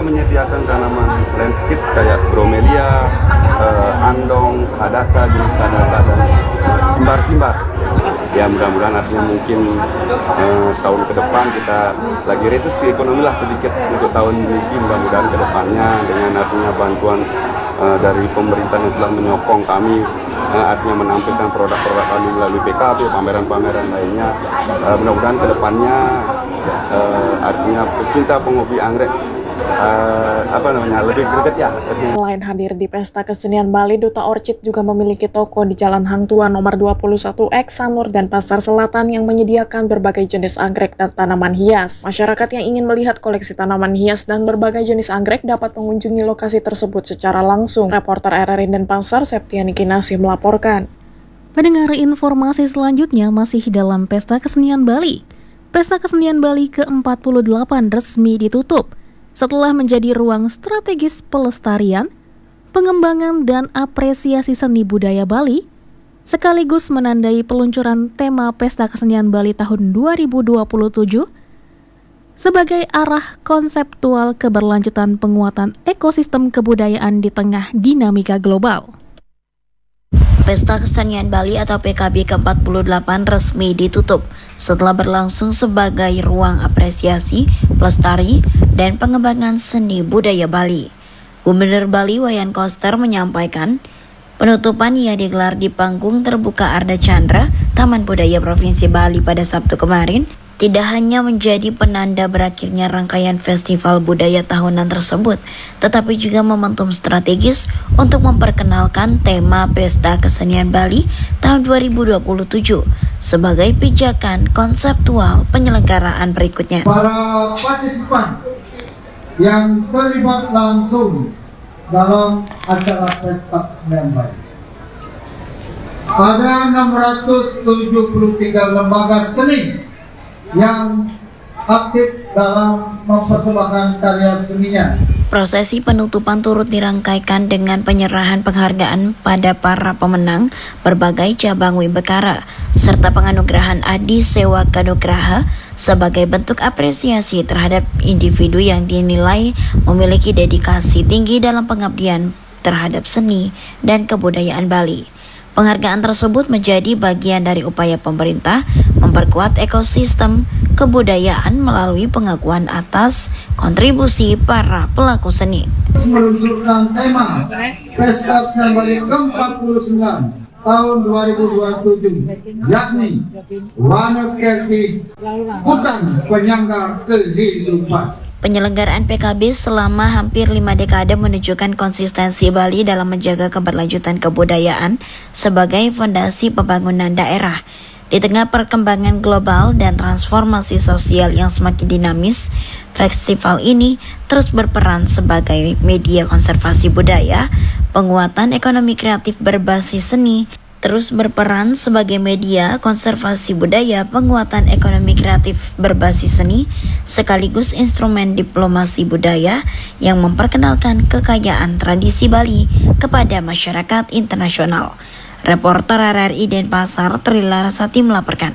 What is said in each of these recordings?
menyediakan tanaman landscape kayak bromelia, andong, kadaka, jenis kadaka, dan simbar-simbar. Ya mudah-mudahan artinya mungkin tahun ke depan kita lagi resesi ekonomi lah sedikit untuk tahun ini, mudah-mudahan ke depannya dengan artinya bantuan dari pemerintah yang telah menyokong kami, artinya menampilkan produk-produk kami melalui PKB, pameran-pameran lainnya, mudah-mudahan ke depannya artinya pecinta penghobi anggrek lebih greget ya. Selain hadir di Pesta Kesenian Bali, Duta Orchid juga memiliki toko di Jalan Hang Tuah nomor 21 X Sanur dan Pasar Selatan yang menyediakan berbagai jenis anggrek dan tanaman hias. Masyarakat yang ingin melihat koleksi tanaman hias dan berbagai jenis anggrek dapat mengunjungi lokasi tersebut secara langsung. Reporter RRI Denpasar, Septiani Kinasi melaporkan. Pendengar, informasi selanjutnya masih dalam Pesta Kesenian Bali. Pesta Kesenian Bali ke-48 resmi ditutup setelah menjadi ruang strategis pelestarian, pengembangan, dan apresiasi seni budaya Bali, sekaligus menandai peluncuran tema Pesta Kesenian Bali tahun 2027 sebagai arah konseptual keberlanjutan penguatan ekosistem kebudayaan di tengah dinamika global. Pesta Kesenian Bali atau PKB ke-48 resmi ditutup setelah berlangsung sebagai ruang apresiasi, pelestari, dan pengembangan seni budaya Bali. Gubernur Bali Wayan Koster menyampaikan, penutupan yang digelar di panggung terbuka Arda Chandra, Taman Budaya Provinsi Bali pada Sabtu kemarin, tidak hanya menjadi penanda berakhirnya rangkaian festival budaya tahunan tersebut, tetapi juga momentum strategis untuk memperkenalkan tema Pesta Kesenian Bali tahun 2027 sebagai pijakan konseptual penyelenggaraan berikutnya. Para partisipan yang terlibat langsung dalam acara Pesta Kesenian Bali, ada 673 lembaga seni yang aktif dalam mempersembahkan karya seninya. Prosesi penutupan turut dirangkaikan dengan penyerahan penghargaan pada para pemenang berbagai cabang Wibekara serta penganugerahan Adi Sewa Kanugraha sebagai bentuk apresiasi terhadap individu yang dinilai memiliki dedikasi tinggi dalam pengabdian terhadap seni dan kebudayaan Bali. Penghargaan tersebut menjadi bagian dari upaya pemerintah memperkuat ekosistem kebudayaan melalui pengakuan atas kontribusi para pelaku seni. Meluncurkan tema Pesta Kesenian Bali ke-49 tahun 2027, yakni Warna Kreatif Hutan Penyangga Kehidupan. Penyelenggaraan PKB selama hampir 5 dekade menunjukkan konsistensi Bali dalam menjaga keberlanjutan kebudayaan sebagai fondasi pembangunan daerah. Di tengah perkembangan global dan transformasi sosial yang semakin dinamis, festival ini terus berperan sebagai media konservasi budaya, penguatan ekonomi kreatif berbasis seni, terus berperan sebagai media konservasi budaya, penguatan ekonomi kreatif berbasis seni, sekaligus instrumen diplomasi budaya yang memperkenalkan kekayaan tradisi Bali kepada masyarakat internasional. Reporter RRI Denpasar, Trilar Sati melaporkan.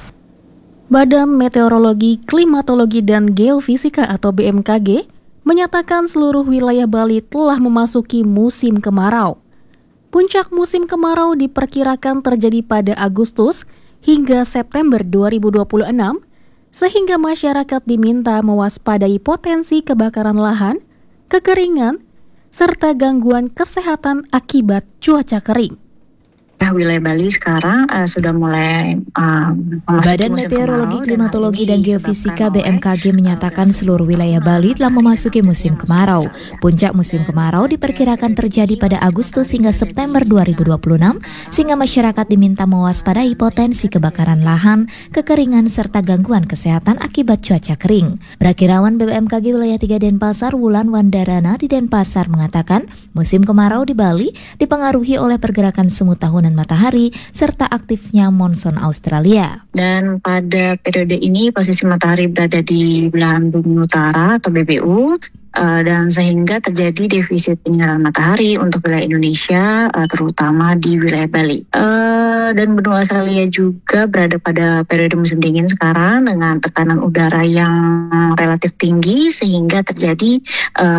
Badan Meteorologi, Klimatologi, dan Geofisika atau BMKG menyatakan seluruh wilayah Bali telah memasuki musim kemarau. Puncak musim kemarau diperkirakan terjadi pada Agustus hingga September 2026, sehingga masyarakat diminta mewaspadai potensi kebakaran lahan, kekeringan, serta gangguan kesehatan akibat cuaca kering. Wilayah Bali sekarang sudah mulai Badan Meteorologi, Klimatologi, dan Geofisika BMKG menyatakan seluruh wilayah Bali telah memasuki musim kemarau. Puncak musim kemarau diperkirakan terjadi pada Agustus hingga September 2026, sehingga masyarakat diminta mewaspadai potensi kebakaran lahan, kekeringan, serta gangguan kesehatan akibat cuaca kering. Prakirawan BMKG Wilayah 3 Denpasar, Wulan Wandarana di Denpasar mengatakan musim kemarau di Bali dipengaruhi oleh pergerakan semut tahunan matahari serta aktifnya monsun Australia. Dan pada periode ini posisi matahari berada di belahan bumi utara atau BBU, dan sehingga terjadi defisit penyinaran matahari untuk wilayah Indonesia, terutama di wilayah Bali. Dan benua Australia juga berada pada periode musim dingin sekarang dengan tekanan udara yang relatif tinggi sehingga terjadi